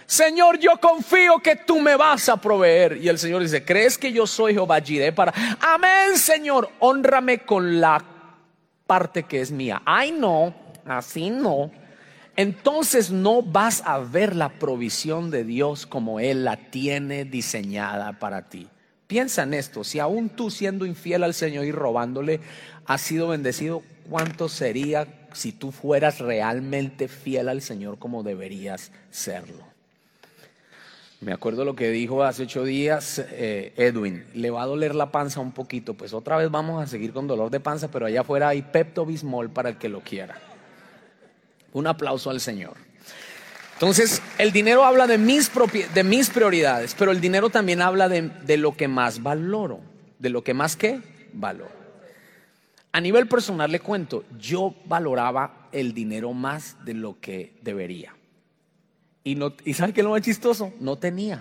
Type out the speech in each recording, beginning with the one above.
Señor, yo confío que tú me vas a proveer. Y el Señor dice, ¿crees que yo soy Jehová Jireh para? Amén, Señor, honrame con la parte que es mía. Ay, no, así no. Entonces no vas a ver la provisión de Dios como Él la tiene diseñada para ti. Piensa en esto, si aún tú siendo infiel al Señor y robándole has sido bendecido, ¿cuánto sería si tú fueras realmente fiel al Señor como deberías serlo? Me acuerdo lo que dijo hace 8 días Edwin, le va a doler la panza un poquito, pues otra vez vamos a seguir con dolor de panza, pero allá afuera hay Pepto Bismol para el que lo quiera. Un aplauso al Señor. Entonces, el dinero habla de mis prioridades, pero el dinero también habla de lo que más valoro. ¿De lo que más qué? Valoro. A nivel personal le cuento, yo valoraba el dinero más de lo que debería. ¿Y sabe qué es lo más chistoso? No tenía.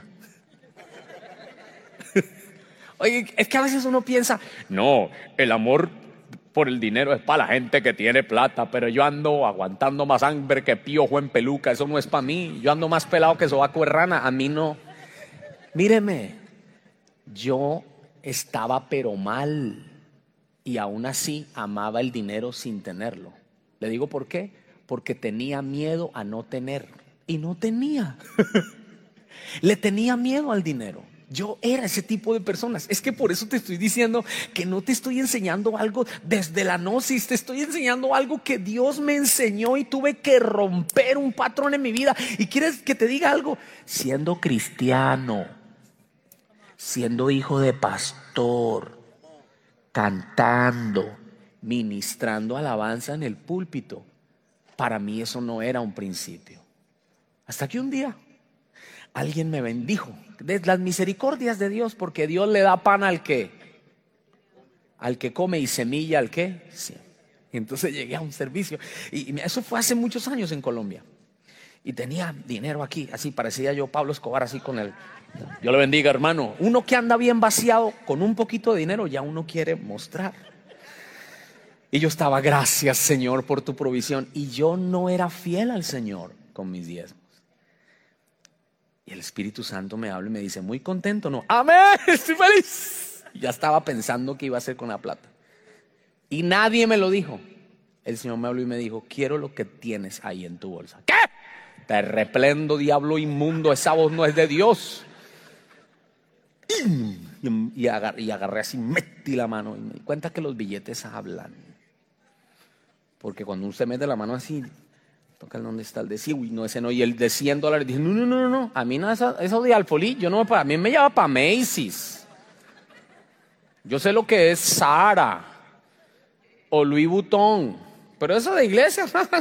Oye, es que a veces uno piensa, no, el amor por el dinero es para la gente que tiene plata, pero yo ando aguantando más hambre que piojo en peluca, eso no es para mí. Yo ando más pelado que sobaco de rana, a mí no. Míreme, yo estaba pero mal y aún así amaba el dinero sin tenerlo. Le digo por qué, porque tenía miedo a no tener y no tenía. Le tenía miedo al dinero. Yo era ese tipo de personas. Es que por eso te estoy diciendo que no te estoy enseñando algo desde la gnosis. Te estoy enseñando algo que Dios me enseñó y tuve que romper un patrón en mi vida. ¿Y quieres que te diga algo? Siendo cristiano, siendo hijo de pastor, cantando, ministrando alabanza en el púlpito, para mí eso no era un principio. Hasta que un día alguien me bendijo de las misericordias de Dios, porque Dios le da pan al que come y semilla al que sí. Entonces llegué a un servicio y eso fue hace muchos años en Colombia y tenía dinero aquí, así parecía yo Pablo Escobar, así con él. Dios le bendiga, hermano. Uno que anda bien vaciado con un poquito de dinero ya uno quiere mostrar. Y yo estaba, gracias Señor por tu provisión, y yo no era fiel al Señor con mis diezmos. Y el Espíritu Santo me habla y me dice, muy contento, ¿no? Amén, estoy feliz. Ya estaba pensando qué iba a hacer con la plata. Y nadie me lo dijo. El Señor me habló y me dijo, quiero lo que tienes ahí en tu bolsa. ¿Qué? Te reprendo, diablo inmundo, esa voz no es de Dios. Y agarré así, metí la mano y me di cuenta que los billetes hablan. Porque cuando usted mete la mano así, toca el dónde está el de sí, uy, no, ese no. Y el de $100, dije, no, a mí no, eso de Alfolí, yo no, a mí me lleva para Macy's. Yo sé lo que es Zara o Louis Vuitton, pero eso de iglesia.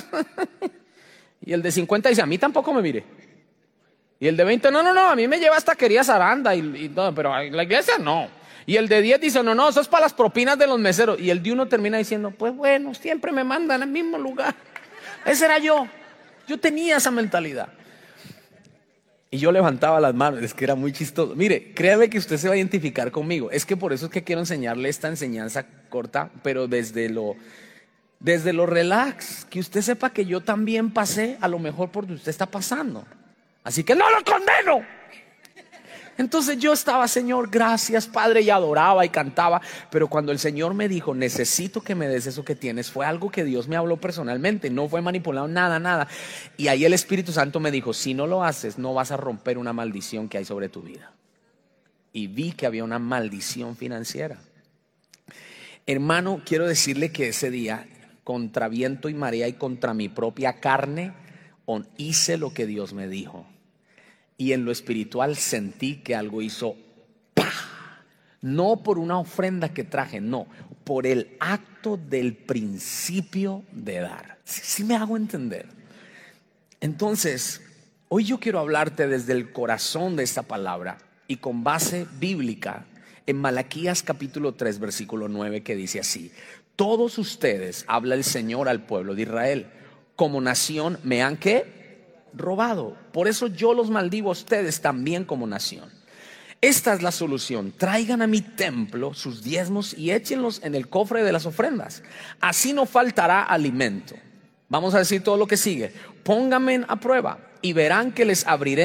Y el de 50 dice, a mí tampoco me mire. Y el de 20, no, a mí me lleva hasta quería Saranda, no, pero a la iglesia no. Y el de 10 dice, no, eso es para las propinas de los meseros. Y el de 1 termina diciendo, pues bueno, siempre me mandan al mismo lugar. Ese era yo tenía esa mentalidad. Y yo levantaba las manos, es que era muy chistoso. Mire, créame que usted se va a identificar conmigo. Es que por eso es que quiero enseñarle esta enseñanza corta, pero desde lo relax, que usted sepa que yo también pasé a lo mejor por donde usted está pasando. Así que no lo condeno. Entonces yo estaba, Señor, gracias Padre, y adoraba y cantaba. Pero cuando el Señor me dijo, necesito que me des eso que tienes, fue algo que Dios me habló personalmente, no fue manipulado, nada. Y ahí el Espíritu Santo me dijo, si no lo haces, no vas a romper una maldición que hay sobre tu vida. Y vi que había una maldición financiera. Hermano, quiero decirle que ese día, contra viento y marea y contra mi propia carne, hice lo que Dios me dijo. Y en lo espiritual sentí que algo hizo ¡pah! No por una ofrenda que traje, no, por el acto del principio de dar. ¿Sí me hago entender? Entonces, hoy yo quiero hablarte desde el corazón de esta palabra y con base bíblica en Malaquías capítulo 3 versículo 9, que dice así: todos ustedes, habla el Señor al pueblo de Israel, como nación me han ¿qué? Robado. Por eso yo los maldigo a ustedes también como nación. Esta es la solución: traigan a mi templo sus diezmos y échenlos en el cofre de las ofrendas. Así no faltará alimento. Vamos a decir todo lo que sigue. Pónganme a prueba y verán que les abriré